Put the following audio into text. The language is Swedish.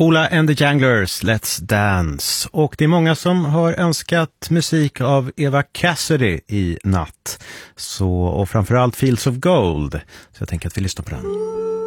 Ola and the Janglers, Let's Dance. Och det är många som har önskat musik av Eva Cassidy i natt. Och framförallt Fields of Gold. Så jag tänker att vi lyssnar på den.